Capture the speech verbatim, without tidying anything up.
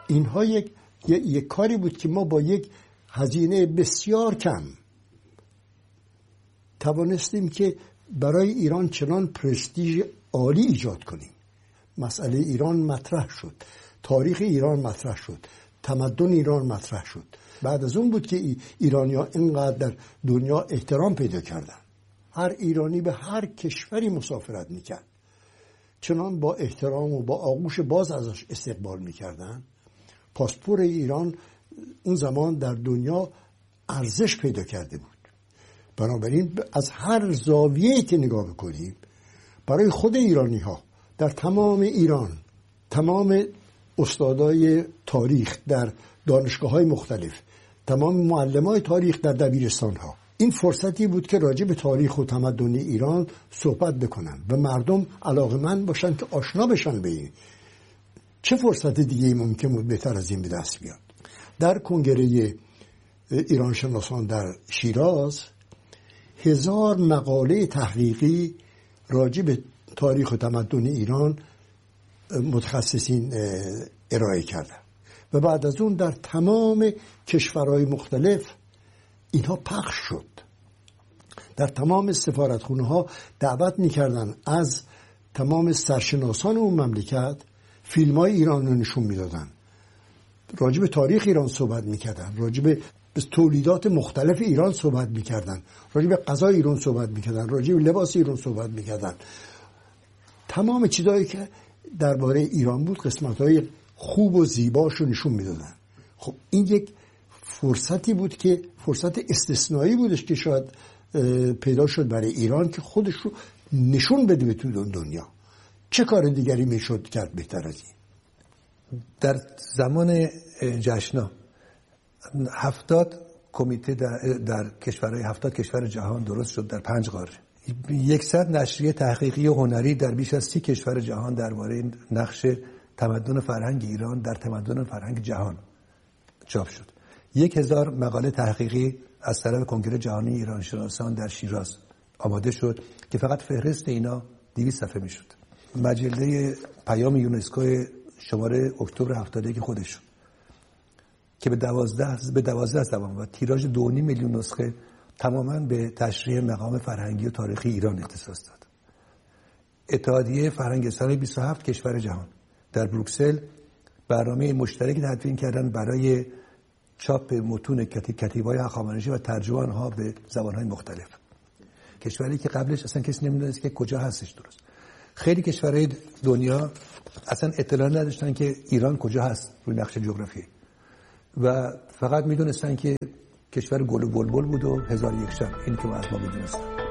اینها یک یک کاری بود که ما با یک هزینه بسیار کم توانستیم که برای ایران چنان پرستیژ عالی ایجاد کنیم. مسئله ایران مطرح شد، تاریخ ایران مطرح شد، تمدن ایران مطرح شد. بعد از اون بود که ایرانی‌ها اینقدر در دنیا احترام پیدا کردن. هر ایرانی به هر کشوری مسافرت میکرد، چنان با احترام و با آغوش باز ازش استقبال میکردن. پاسپور ایران اون زمان در دنیا ارزش پیدا کرده بود. بنابراین از هر زاویه‌ای که نگاه بکنیم، برای خود ایرانی‌ها در تمام ایران، تمام استادای تاریخ در دانشگاه‌های مختلف، تمام معلمای تاریخ در دبیرستان‌ها، این فرصتی بود که راجع به تاریخ و تمدن ایران صحبت بکنن و مردم علاقه‌مند باشن که آشنا بشن به این. چه فرصت دیگه ممکن بود بهتر از این به دست بیاد؟ در کنگره ایران شناسان در شیراز هزار مقاله تحقیقی راجع به تاریخ و تمدن ایران متخصصین ارائه کردن و بعد از اون در تمام کشورهای مختلف اینها پخش شد. در تمام سفارتخونه ها دعوت میکردن از تمام سرشناسان اون مملکت فیلم های ایران رو نشون میدادن، راجع به تاریخ ایران صحبت میکردن، راجع به تولیدات مختلف ایران صحبت میکردن، راجع به غذای ایران صحبت میکردن، راجع به لباس ایران صحبت میکردن. تمام چیزایی که درباره ایران بود قسمت‌های خوب و زیباش رو نشون میدادن. خب این یک فرصتی بود که فرصت استثنایی بودش که شاید پیدا شد برای ایران که خودش رو نشون بده به تو دنیا. چه کار دیگری میشد کرد بهتر از این؟ در زمان جشنا هفتاد کمیته در, در کشورهای هفتاد کشور جهان درست شد در پنج قاره. یکصد نشریه تحقیقی و هنری در بیش از سی کشور جهان درباره نقش تمدن فرهنگ ایران در تمدن فرهنگ جهان چاپ شد. یک هزار مقاله تحقیقی از طرف کنگره جهانی ایران شناسان در شیراز آماده شد که فقط فهرست اینا دویست صفحه میشد. مجله پیام یونسکو شماره اکتبر هفتاد و یک خودش که به دوازده به دوازده زبان و تیراژ دو و نیم میلیون نسخه تماما به تشریح مقام فرهنگی و تاریخی ایران اختصاص داد. اتحادیه فرهنگستان بیست و هفت کشور جهان در بروکسل برنامه مشترکی تدوین کردن برای چاپ متون کتیبه‌های هخامنشی و ترجمه آنها به زبان‌های مختلف. کشوری که قبلش اصلا کسی نمی‌دونست که کجا هستش درست. خیلی کشورهای دنیا اصلا اطلاع نداشتن که ایران کجا هست روی نقشه جغرافیایی و فقط می‌دونستن که کشور گل و بلبل بود و هزار یک شب. این که ما از ما می‌دونستن.